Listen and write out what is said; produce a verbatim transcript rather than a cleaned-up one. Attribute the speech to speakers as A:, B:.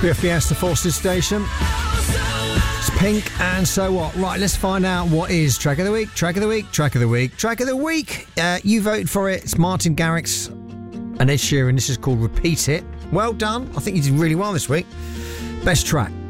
A: Must be a Fiesta Forces station. It's Pink and So What. Right, let's find out what is Track of the Week, Track of the Week, Track of the Week, Track of the Week. Uh, you voted for it. It's Martin Garrix and Ed Sheeran. This is called Repeat It. Well done. I think you did really well this week. Best track.